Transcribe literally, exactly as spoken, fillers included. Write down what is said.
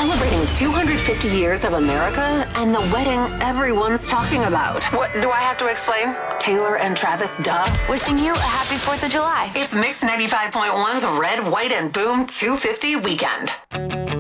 celebrating two hundred fifty years of America and the wedding everyone's talking about. What do I have to explain? Taylor and Travis, duh. Wishing you a happy fourth of July. It's Mix ninety-five point one's Red, White, and Boom two fifty weekend.